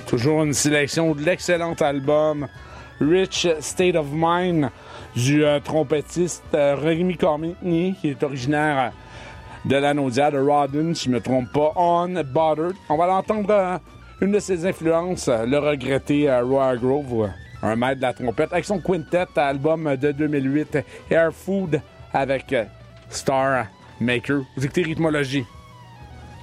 Toujours une sélection de l'excellent album Rich State of Mind du trompettiste Rémi Cormier, qui est originaire de Lanaudière, de Rawdon, si je ne me trompe pas, Unbothered. On va l'entendre, une de ses influences, le regretté Roy Grove, un maître de la trompette, avec son quintet, album de 2008, Air Food, avec Star Maker. Vous écoutez Rythmologie.